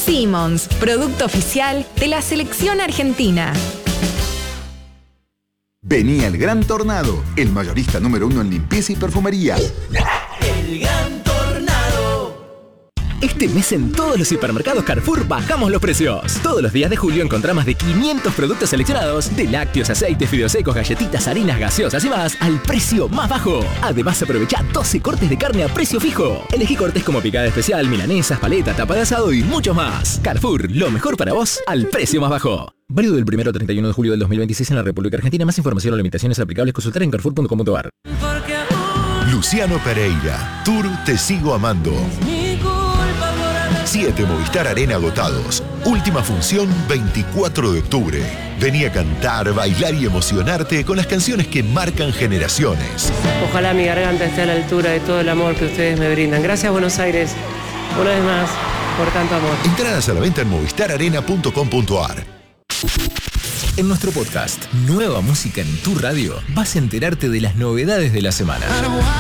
Simmons, producto oficial de la selección argentina. Venía el Gran Tornado, el mayorista número 1 en limpieza y perfumería. El Gran Tornado. Este mes en todos los hipermercados Carrefour bajamos los precios. Todos los días de julio encontrá más de 500 productos seleccionados, de lácteos, aceites, fideos secos, galletitas, harinas, gaseosas y más, al precio más bajo. Además aprovechá 12 cortes de carne a precio fijo. Elegí cortes como picada especial, milanesas, paleta, tapa de asado y mucho más. Carrefour, lo mejor para vos al precio más bajo. Válido del 1 al 31 de julio del 2026 en la República Argentina. Más información o limitaciones aplicables consultar en carrefour.com.ar. Luciano Pereira, Tour Te Sigo Amando. 7 Movistar Arena agotados. Última función 24 de octubre. Vení a cantar, bailar y emocionarte con las canciones que marcan generaciones. Ojalá mi garganta esté a la altura de todo el amor que ustedes me brindan. Gracias, Buenos Aires, una vez más, por tanto amor. Entradas a la venta en movistararena.com.ar. En nuestro podcast, Nueva Música en tu Radio, vas a enterarte de las novedades de la semana.